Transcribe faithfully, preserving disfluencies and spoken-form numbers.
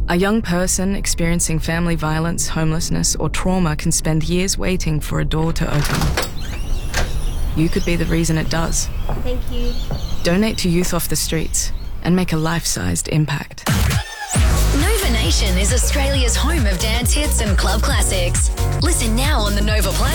A young person experiencing family violence, homelessness, or trauma can spend years waiting for a door to open. You could be the reason it does. Thank you. Donate to Youth Off the Streets and make a life-sized impact. Nova Nation is Australia's home of dance hits and club classics. Listen now on the Nova Play.